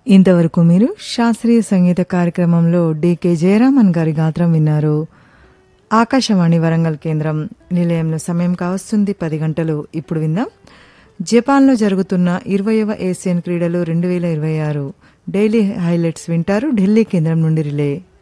ఇంతవరకు మీరు శాస్త్రీయ సంగీత కార్యక్రమంలో డికే జయరామన్ గారి గాత్రం విన్నారు. ఆకాశవాణి వరంగల్ కేంద్రం నిలయంలో సమయం కావస్తుంది 10 గంటలు. ఇప్పుడు విందాం జపాన్లో జరుగుతున్న 20వ ఏషియన్ క్రీడలు 2026 డైలీ హైలైట్స్ వింటారు. ఢిల్లీ కేంద్రం నుండి రిలే.